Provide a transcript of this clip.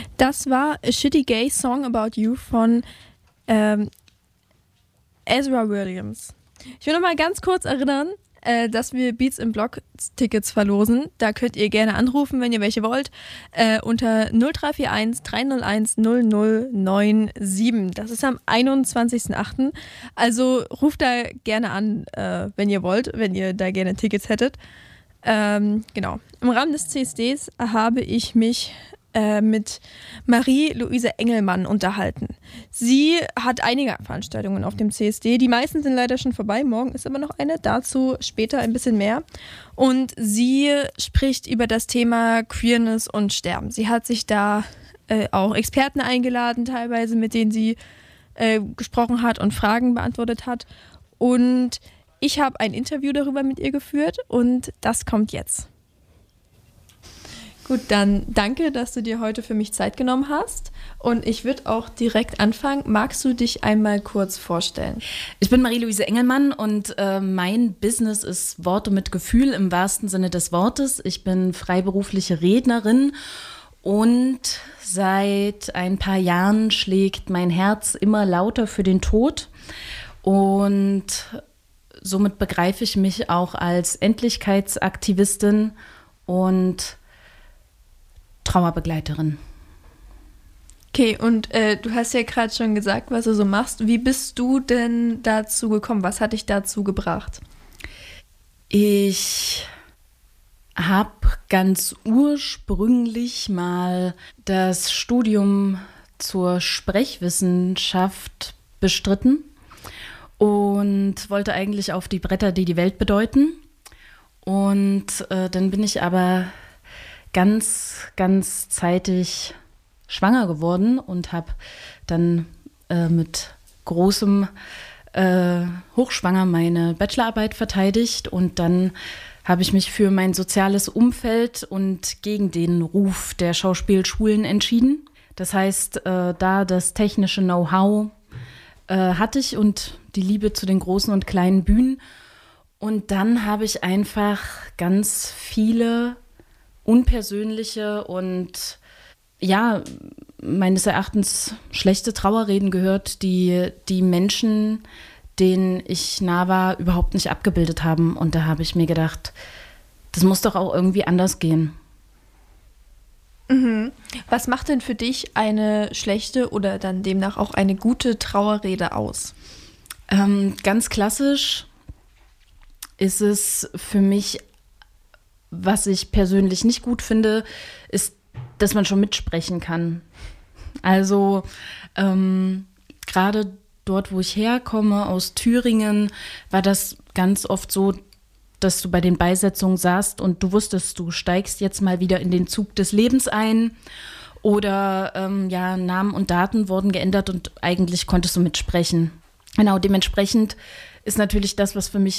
Das war A Shitty Gay Song About You von Ezra Williams. Ich will noch mal ganz kurz erinnern, dass wir Beats im Block Tickets verlosen. Da könnt ihr gerne anrufen, wenn ihr welche wollt, unter 0341 301 0097. Das ist am 21.08. Also ruft da gerne an, wenn ihr wollt, wenn ihr da gerne Tickets hättet. Genau. Im Rahmen des CSDs habe ich mich mit Marie-Luise Engelmann unterhalten. Sie hat einige Veranstaltungen auf dem CSD. Die meisten sind leider schon vorbei. Morgen ist aber noch eine. Dazu später ein bisschen mehr. Und sie spricht über das Thema Queerness und Sterben. Sie hat sich da auch Experten eingeladen, teilweise, mit denen sie gesprochen hat und Fragen beantwortet hat. Und ich habe ein Interview darüber mit ihr geführt und das kommt jetzt. Gut, dann danke, dass du dir heute für mich Zeit genommen hast. Und ich würde auch direkt anfangen. Magst du dich einmal kurz vorstellen? Ich bin Marie-Luise Engelmann und mein Business ist Worte mit Gefühl im wahrsten Sinne des Wortes. Ich bin freiberufliche Rednerin und seit ein paar Jahren schlägt mein Herz immer lauter für den Tod. Und somit begreife ich mich auch als Endlichkeitsaktivistin und Trauerbegleiterin. Okay, und du hast ja gerade schon gesagt, was du so machst. Wie bist du denn dazu gekommen? Was hat dich dazu gebracht? Ich habe ganz ursprünglich mal das Studium zur Sprechwissenschaft bestritten und wollte eigentlich auf die Bretter, die die Welt bedeuten. Und dann bin ich aber ganz, ganz zeitig schwanger geworden und habe dann mit großem Hochschwanger meine Bachelorarbeit verteidigt. Und dann habe ich mich für mein soziales Umfeld und gegen den Ruf der Schauspielschulen entschieden. Das heißt, da das technische Know-how hatte ich und die Liebe zu den großen und kleinen Bühnen. Und dann habe ich einfach ganz viele unpersönliche und ja, meines Erachtens schlechte Trauerreden gehört, die die Menschen, denen ich nah war, überhaupt nicht abgebildet haben. Und da habe ich mir gedacht, das muss doch auch irgendwie anders gehen. Mhm. Was macht denn für dich eine schlechte oder dann demnach auch eine gute Trauerrede aus? Ganz klassisch ist es für mich, was ich persönlich nicht gut finde, ist, dass man schon mitsprechen kann. Also gerade dort, wo ich herkomme, aus Thüringen, war das ganz oft so, dass du bei den Beisetzungen saßt und du wusstest, du steigst jetzt mal wieder in den Zug des Lebens ein. Oder Namen und Daten wurden geändert und eigentlich konntest du mitsprechen. Genau, dementsprechend ist natürlich das, was für mich